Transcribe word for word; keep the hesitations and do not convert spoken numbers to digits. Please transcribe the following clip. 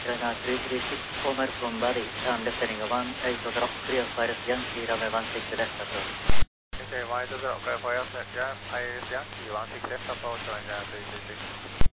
China three three six Omar from Bali, turn left heading one eight zero, clear for Yankee runway one six left approach. Okay, one eight zero, clear for Yankee one six left approach, China three three six.